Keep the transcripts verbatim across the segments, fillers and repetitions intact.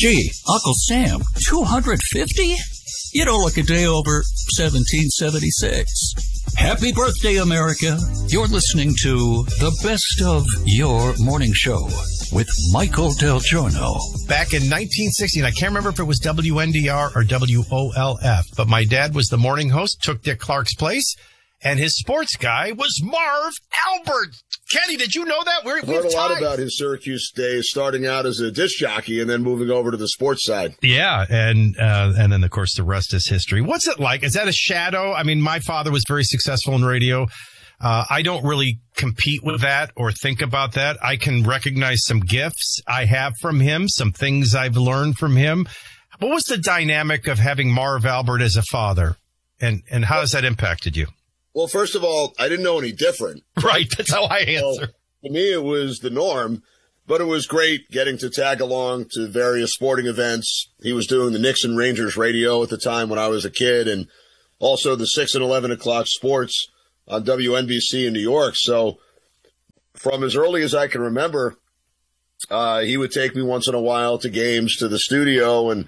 Gee, Uncle Sam, two hundred fifty? You don't look a day over seventeen seventy-six. Happy birthday, America. You're listening to the best of your morning show with Michael Del Giorno. Back in nineteen sixty, and I can't remember if it was W N D R or W O L F, but my dad was the morning host, took Dick Clark's place, and his sports guy was Marv Albert. Kenny, did you know that? We're, I've heard a lot about his Syracuse days, starting out as a disc jockey and then moving over to the sports side. Yeah, and uh, and then, of course, the rest is history. What's it like? Is that a shadow? I mean, my father was very successful in radio. Uh, I don't really compete with that or think about that. I can recognize some gifts I have from him, some things I've learned from him. What was the dynamic of having Marv Albert as a father, and, and how has that impacted you? Well, first of all, I didn't know any different. Right, that's how I answer. So, to me, it was the norm, but it was great getting to tag along to various sporting events. He was doing the Knicks and Rangers radio at the time when I was a kid, and also the six and eleven o'clock sports on W N B C in New York. So from as early as I can remember, uh, he would take me once in a while to games, to the studio, and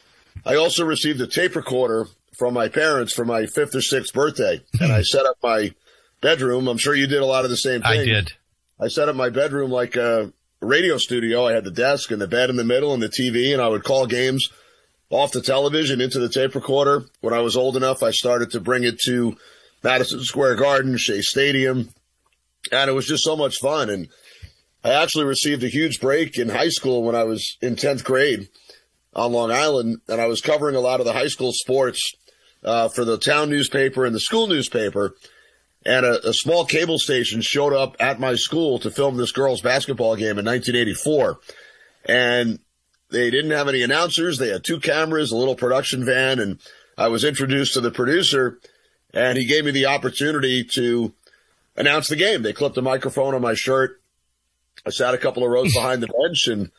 I also received a tape recorder from my parents for my fifth or sixth birthday. And I set up my bedroom. I'm sure you did a lot of the same thing. I did. I set up my bedroom like a radio studio. I had the desk and the bed in the middle and the T V, and I would call games off the television into the tape recorder. When I was old enough, I started to bring it to Madison Square Garden, Shea Stadium, and it was just so much fun. And I actually received a huge break in high school when I was in tenth grade on Long Island, and I was covering a lot of the high school sports Uh, for the town newspaper and the school newspaper, and a, a small cable station showed up at my school to film this girls' basketball game in nineteen eighty-four. And they didn't have any announcers. They had two cameras, a little production van, and I was introduced to the producer, and he gave me the opportunity to announce the game. They clipped a microphone on my shirt. I sat a couple of rows behind the bench and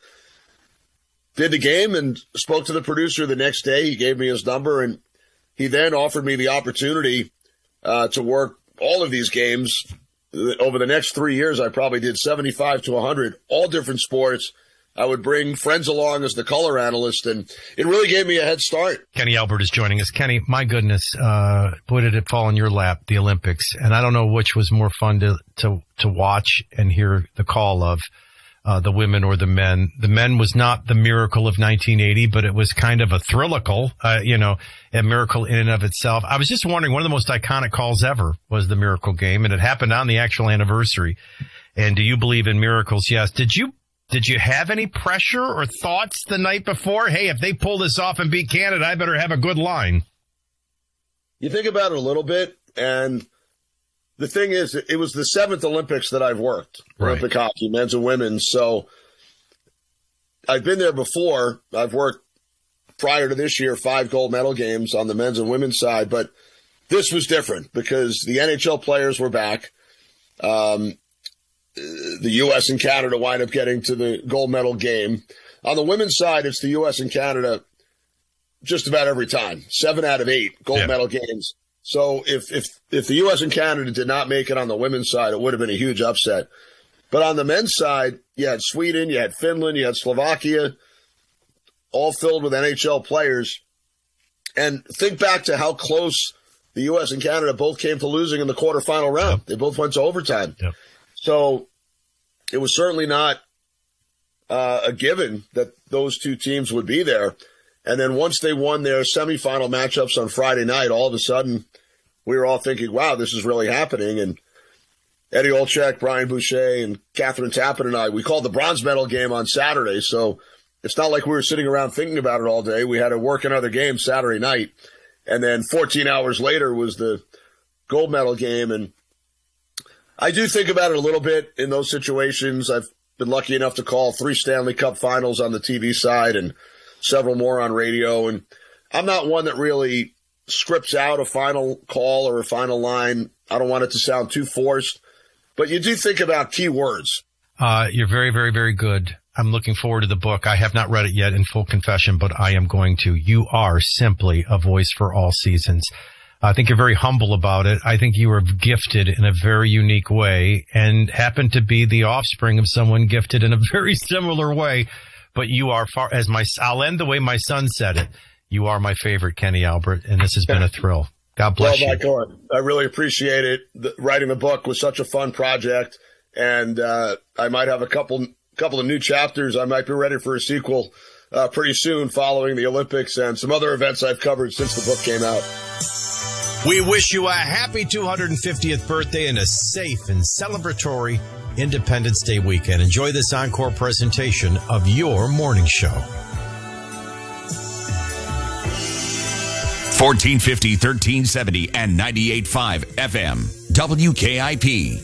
did the game and spoke to the producer the next day. He gave me his number, and he then offered me the opportunity uh, to work all of these games. Over the next three years, I probably did seventy-five to one hundred, all different sports. I would bring friends along as the color analyst, and it really gave me a head start. Kenny Albert is joining us. Kenny, my goodness, uh, boy, did it fall in your lap, the Olympics. And I don't know which was more fun to, to, to watch and hear the call of. Uh, the women or the men. The men was not the miracle of nineteen eighty, but it was kind of a thrillical, uh, you know, a miracle in and of itself. I was just wondering, one of the most iconic calls ever was the Miracle game, and it happened on the actual anniversary. And do you believe in miracles? Yes. Did you, did you have any pressure or thoughts the night before? Hey, if they pull this off and beat Canada, I better have a good line. You think about it a little bit, and the thing is, it was the seventh Olympics that I've worked, right. Olympic hockey, men's and women's. So I've been there before. I've worked prior to this year, five gold medal games on the men's and women's side. But this was different because the N H L players were back. Um, the U S and Canada wind up getting to the gold medal game. On the women's side, it's the U S and Canada just about every time. Seven out of eight gold yeah. medal games. So if, if, if the U S and Canada did not make it on the women's side, it would have been a huge upset. But on the men's side, you had Sweden, you had Finland, you had Slovakia, all filled with N H L players. And think back to how close the U S and Canada both came to losing in the quarterfinal round. Yep. They both went to overtime. Yep. So it was certainly not uh, a given that those two teams would be there. And then once they won their semifinal matchups on Friday night, all of a sudden we were all thinking, wow, this is really happening. And Eddie Olczyk, Brian Boucher, and Catherine Tappan and I, we called the bronze medal game on Saturday. So it's not like we were sitting around thinking about it all day. We had to work another game Saturday night. And then fourteen hours later was the gold medal game. And I do think about it a little bit in those situations. I've been lucky enough to call three Stanley Cup finals on the T V side and several more on radio. And I'm not one that really scripts out a final call or a final line. I don't want it to sound too forced, but you do think about key words. Uh, you're very, very, very good. I'm looking forward to the book. I have not read it yet, in full confession, but I am going to. You are simply a voice for all seasons. I think you're very humble about it. I think you were gifted in a very unique way and happen to be the offspring of someone gifted in a very similar way. but you are far as my, I'll end the way my son said it. You are my favorite, Kenny Albert, and this has been a thrill. God bless well, you. Michael, I really appreciate it. The, writing the book was such a fun project, and uh, I might have a couple couple of new chapters. I might be ready for a sequel uh, pretty soon following the Olympics and some other events I've covered since the book came out. We wish you a happy two hundred fiftieth birthday and a safe and celebratory Independence Day weekend. Enjoy this encore presentation of your morning show. fourteen fifty, thirteen seventy, and ninety-eight point five F M. W K I P.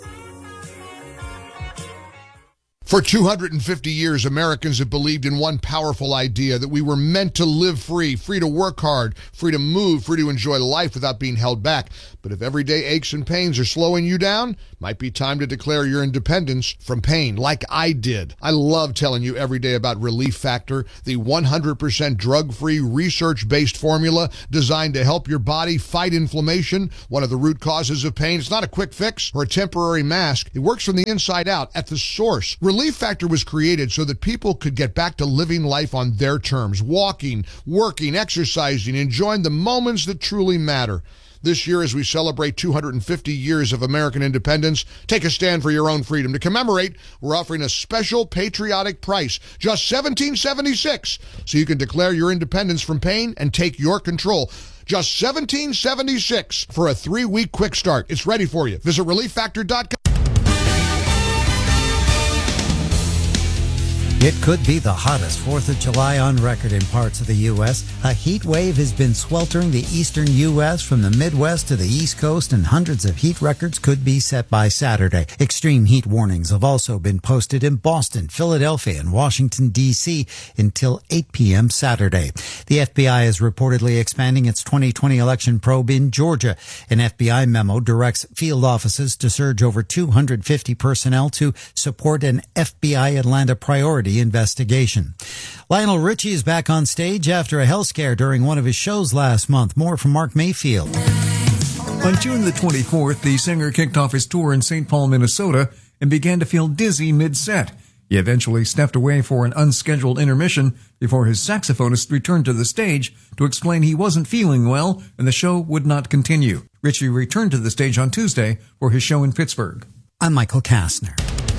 For two hundred fifty years, Americans have believed in one powerful idea, that we were meant to live free, free to work hard, free to move, free to enjoy life without being held back. But if everyday aches and pains are slowing you down, might be time to declare your independence from pain, like I did. I love telling you every day about Relief Factor, the one hundred percent drug-free, research-based formula designed to help your body fight inflammation, one of the root causes of pain. It's not a quick fix or a temporary mask. It works from the inside out, at the source. Relief Factor was created so that people could get back to living life on their terms, walking, working, exercising, enjoying the moments that truly matter. This year, as we celebrate two hundred fifty years of American independence, take a stand for your own freedom. To commemorate, we're offering a special patriotic price, just seventeen seventy-six, so you can declare your independence from pain and take your control. Just seventeen seventy-six for a three-week quick start. It's ready for you. Visit relief factor dot com. It could be the hottest fourth of July on record in parts of the U S. A heat wave has been sweltering the eastern U S from the Midwest to the East Coast, and hundreds of heat records could be set by Saturday. Extreme heat warnings have also been posted in Boston, Philadelphia, and Washington, D C until eight p.m. Saturday. The F B I is reportedly expanding its twenty twenty election probe in Georgia. An F B I memo directs field offices to surge over two hundred fifty personnel to support an F B I Atlanta priority investigation. Lionel Richie is back on stage after a health scare during one of his shows last month. More from Mark Mayfield. On June the twenty-fourth, the singer kicked off his tour in Saint Paul, Minnesota, and began to feel dizzy mid-set. He eventually stepped away for an unscheduled intermission before his saxophonist returned to the stage to explain he wasn't feeling well and the show would not continue. Richie returned to the stage on Tuesday for his show in Pittsburgh. I'm Michael Kastner.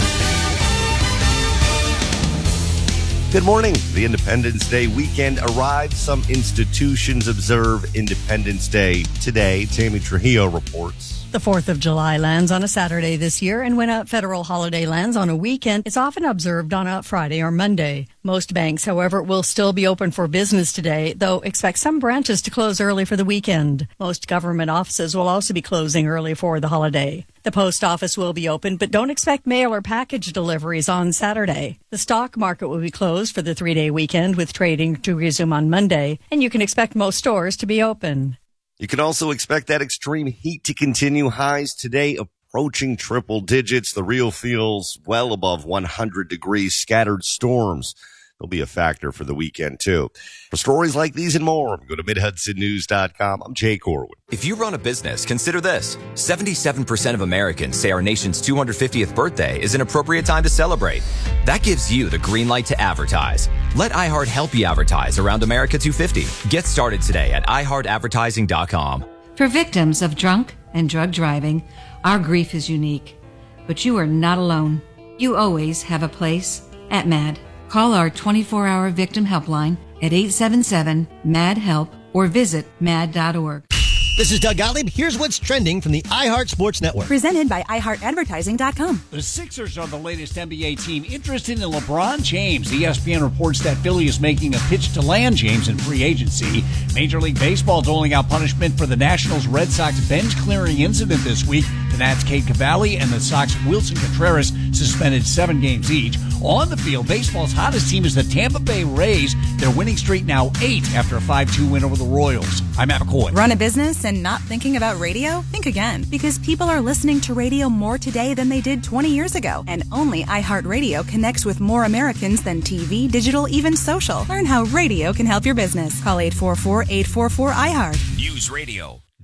Good morning. The Independence Day weekend arrives. Some institutions observe Independence Day today. Tammy Trujillo reports. The fourth of July lands on a Saturday this year, and when a federal holiday lands on a weekend, it's often observed on a Friday or Monday. Most banks, however, will still be open for business today, though expect some branches to close early for the weekend. Most government offices will also be closing early for the holiday. The post office will be open, but don't expect mail or package deliveries on Saturday. The stock market will be closed for the three-day weekend, with trading to resume on Monday, and you can expect most stores to be open. You can also expect that extreme heat to continue. Highs today approaching triple digits. The real feels well above one hundred degrees. Scattered storms will be a factor for the weekend, too. For stories like these and more, go to mid hudson news dot com. I'm Jay Corwin. If you run a business, consider this. seventy-seven percent of Americans say our nation's two hundred fiftieth birthday is an appropriate time to celebrate. That gives you the green light to advertise. Let iHeart help you advertise around America two fifty. Get started today at i heart advertising dot com. For victims of drunk and drug driving, our grief is unique. But you are not alone. You always have a place at MAD. Call our twenty-four hour victim helpline at eight seven seven, M A D, HELP or visit mad dot org. This is Doug Gottlieb. Here's what's trending from the iHeart Sports Network. Presented by i heart advertising dot com. The Sixers are the latest N B A team interested in LeBron James. E S P N reports that Philly is making a pitch to land James in free agency. Major League Baseball doling out punishment for the Nationals' Red Sox bench-clearing incident this week. The Nats' Cade Cavalli and the Sox' Wilson Contreras suspended seven games each. On the field, baseball's hottest team is the Tampa Bay Rays. Their winning streak now eight after a five two win over the Royals. I'm Matt McCoy. Run a business and not thinking about radio? Think again, because people are listening to radio more today than they did twenty years ago. And only iHeartRadio connects with more Americans than T V, digital, even social. Learn how radio can help your business. Call eight four four, eight four four, I heart. News Radio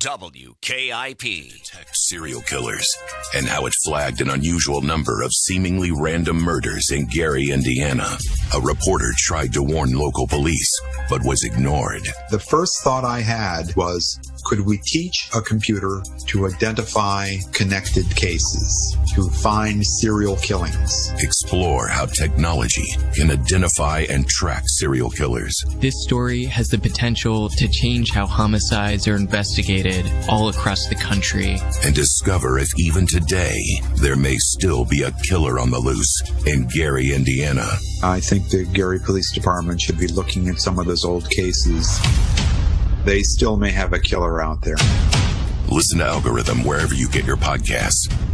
W K I P. Detect serial killers and how it flagged an unusual number of seemingly random murders in Gary, Indiana. A reporter tried to warn local police, but was ignored. The first thought I had was, could we teach a computer to identify connected cases, to find serial killings? Explore how technology can identify and track serial killers. This story has the potential to change how homicides are investigated all across the country. And discover if even today there may still be a killer on the loose in Gary, Indiana. I think the Gary Police Department should be looking at some of those old cases. They still may have a killer out there. Listen to Algorithm wherever you get your podcasts.